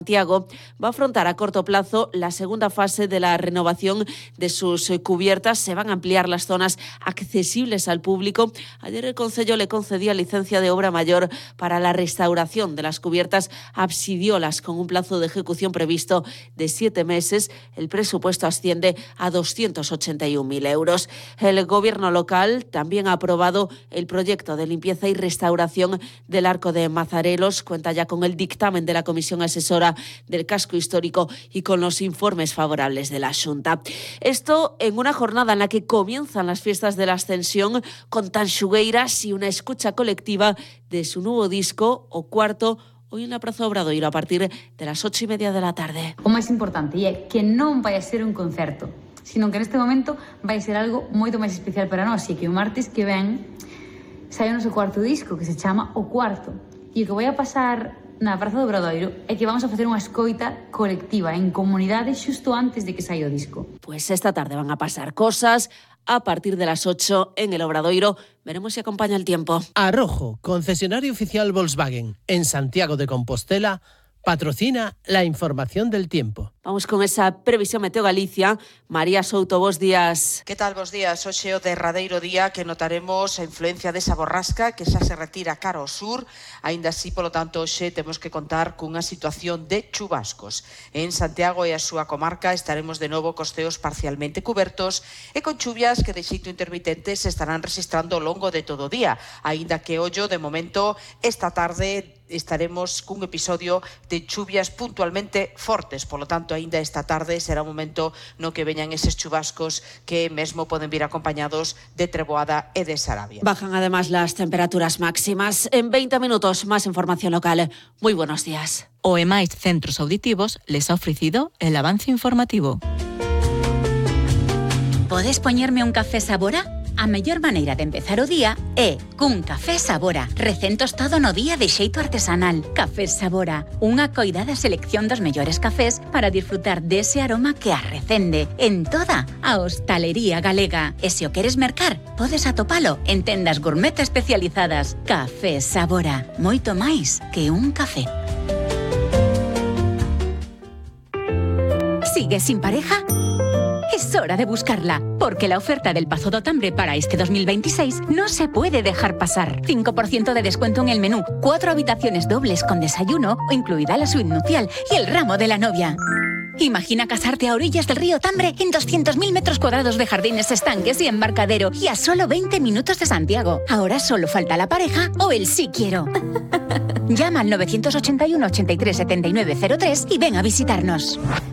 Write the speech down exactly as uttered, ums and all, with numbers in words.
Santiago va a afrontar a corto plazo la segunda fase de la renovación de sus cubiertas. Se van a ampliar las zonas accesibles al público. Ayer el Concello le concedía licencia de obra mayor para la restauración de las cubiertas absidiolas con un plazo de ejecución previsto de siete meses. El presupuesto asciende a doscientos ochenta y un mil euros. El Gobierno local también ha aprobado el proyecto de limpieza y restauración del Arco de Mazarelos. Cuenta ya con el dictamen de la Comisión Asesora del Casco Histórico y con los informes favorables de la Xunta. Esto en una jornada en la que comienzan las fiestas de la Ascensión con tanxugueiras y una escucha colectiva de su nuevo disco, O Cuarto, hoy en la Praza Obradoiro a partir de las ocho y media de la tarde. O máis importante é que non vai a ser un concerto, sino que neste momento vai ser algo moito máis especial para nós, e que o martes que ven sai o noso cuarto disco, que se chama O Cuarto, e o que vai a pasar na Praza do Obradoiro é que vamos a facer unha escoita colectiva en comunidade xusto antes de que saia o disco. Pues esta tarde van a pasar cosas a partir de las ocho en el Obradoiro. Veremos si acompaña el tiempo. Arrojo, concesionario oficial Volkswagen en Santiago de Compostela, patrocina la información del tiempo. Vamos con esa previsión Meteo Galicia. María Souto, bos días. Que tal, bos días? Hoxe o derradeiro día que notaremos a influencia desa borrasca que xa se retira cara ao sur. Aínda así, polo tanto, hoxe temos que contar cunha situación de chubascos. En Santiago e a súa comarca estaremos de novo cos ceos parcialmente cubertos e con chuvias que de xeito intermitente se estarán registrando ao longo de todo o día. Aínda que, ollo, de momento, esta tarde estaremos cun episodio de chuvias puntualmente fortes. Polo tanto, aínda esta tarde será un momento no que veñan eses chubascos que mesmo poden vir acompañados de treboada e de sarabia. Bajan además las temperaturas máximas. En veinte minutos, más información local. Muy buenos días. O E máis Centros Auditivos les ha ofrecido el avance informativo. Podes poñerme un café Sabora? A mellor maneira de empezar o día é cun café Sabora, recén tostado no día de xeito artesanal. Café Sabora, unha coidada selección dos mellores cafés para disfrutar dese aroma que arrecende en toda a hostalería galega. E se o queres mercar, podes atopalo en tendas gourmet especializadas. Café Sabora, moito máis que un café. ¿Sigues sin pareja? Es hora de buscarla, porque la oferta del Pazo do Tambre para este dos mil veintiséis no se puede dejar pasar. cinco por ciento de descuento en el menú, cuatro habitaciones dobles con desayuno, incluida la suite nupcial y el ramo de la novia. Imagina casarte a orillas del río Tambre en doscientos mil metros cuadrados de jardines, estanques y embarcadero y a solo veinte minutos de Santiago. Ahora solo falta la pareja o el sí quiero. Llama al nueve ochenta y uno, ochenta y tres, setenta y nueve cero tres y ven a visitarnos.